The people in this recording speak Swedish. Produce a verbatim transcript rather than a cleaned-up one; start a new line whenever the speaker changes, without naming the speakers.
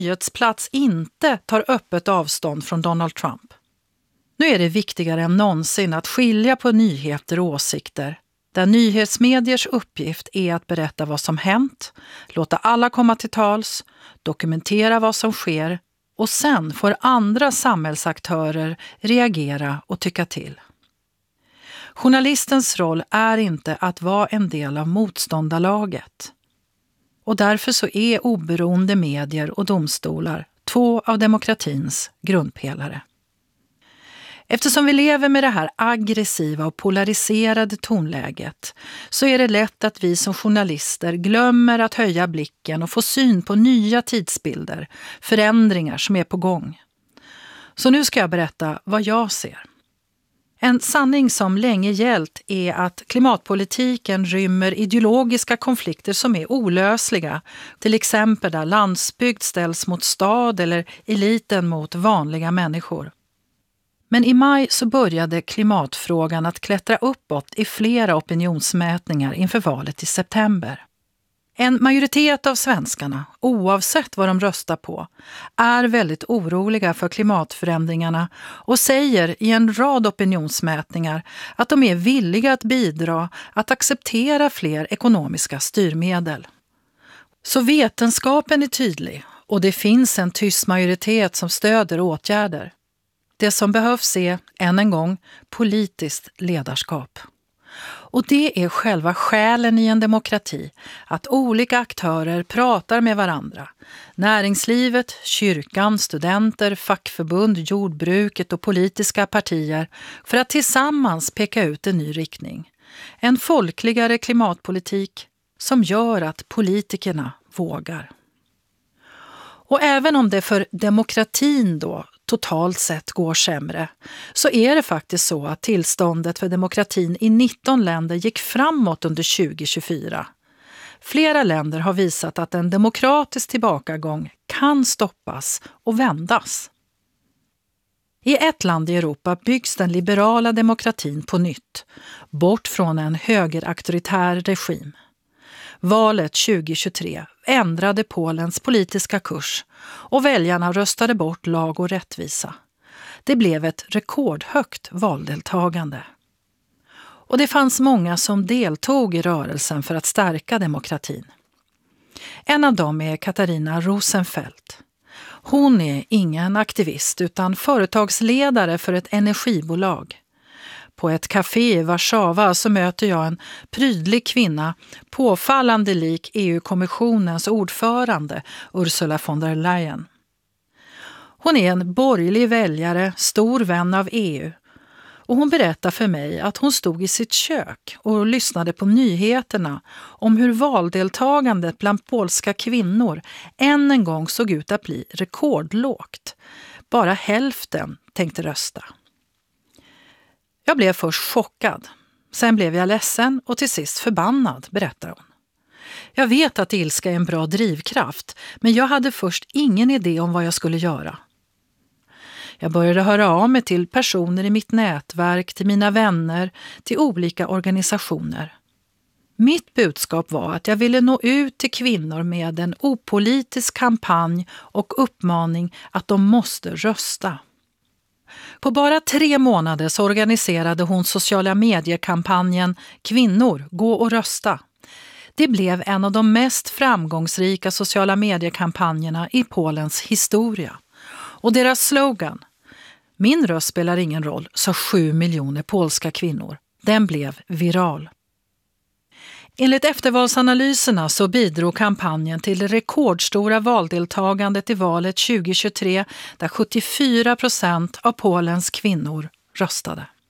nyhetsplats inte tar öppet avstånd från Donald Trump. Nu är det viktigare än någonsin att skilja på nyheter och åsikter, där nyhetsmediers uppgift är att berätta vad som hänt, låta alla komma till tals, dokumentera vad som sker och sen får andra samhällsaktörer reagera och tycka till. Journalistens roll är inte att vara en del av motståndarlaget. Och därför så är oberoende medier och domstolar två av demokratins grundpelare. Eftersom vi lever med det här aggressiva och polariserade tonläget så är det lätt att vi som journalister glömmer att höja blicken och få syn på nya tidsbilder, förändringar som är på gång. Så nu ska jag berätta vad jag ser. En sanning som länge gällt är att klimatpolitiken rymmer ideologiska konflikter som är olösliga, till exempel där landsbygd ställs mot stad eller eliten mot vanliga människor. Men i maj så började klimatfrågan att klättra uppåt i flera opinionsmätningar inför valet i september. En majoritet av svenskarna, oavsett vad de röstar på, är väldigt oroliga för klimatförändringarna och säger i en rad opinionsmätningar att de är villiga att bidra att acceptera fler ekonomiska styrmedel. Så vetenskapen är tydlig och det finns en tyst majoritet som stöder åtgärder. Det som behövs är, än en gång, politiskt ledarskap. Och det är själva själen i en demokrati, att olika aktörer pratar med varandra. Näringslivet, kyrkan, studenter, fackförbund, jordbruket och politiska partier för att tillsammans peka ut en ny riktning. En folkligare klimatpolitik som gör att politikerna vågar. Och även om det för demokratin då totalt sett går sämre, så är det faktiskt så att tillståndet för demokratin i nitton länder gick framåt under tjugo tjugofyra. Flera länder har visat att en demokratisk tillbakagång kan stoppas och vändas. I ett land i Europa byggs den liberala demokratin på nytt, bort från en högerauktoritär regim. Valet tjugo tjugotre ändrade Polens politiska kurs och väljarna röstade bort lag och rättvisa. Det blev ett rekordhögt valdeltagande. Och det fanns många som deltog i rörelsen för att stärka demokratin. En av dem är Katarina Rosenfeldt. Hon är ingen aktivist utan företagsledare för ett energibolag. På ett café i Warszawa så möter jag en prydlig kvinna, påfallande lik E U-kommissionens ordförande Ursula von der Leyen. Hon är en borgerlig väljare, stor vän av E U. Och hon berättar för mig att hon stod i sitt kök och lyssnade på nyheterna om hur valdeltagandet bland polska kvinnor än en gång såg ut att bli rekordlågt. Bara hälften tänkte rösta. Jag blev först chockad. Sen blev jag ledsen och till sist förbannad, berättar hon. Jag vet att ilska är en bra drivkraft, men jag hade först ingen idé om vad jag skulle göra. Jag började höra av mig till personer i mitt nätverk, till mina vänner, till olika organisationer. Mitt budskap var att jag ville nå ut till kvinnor med en opolitisk kampanj och uppmaning att de måste rösta. På bara tre månader så organiserade hon sociala mediekampanjen Kvinnor, gå och rösta. Det blev en av de mest framgångsrika sociala mediekampanjerna i Polens historia. Och deras slogan, min röst spelar ingen roll, sa sju miljoner polska kvinnor. Den blev viral. Enligt eftervalsanalyserna så bidrog kampanjen till det rekordstora valdeltagandet i valet tjugo tjugotre där sjuttiofyra procent av Polens kvinnor röstade.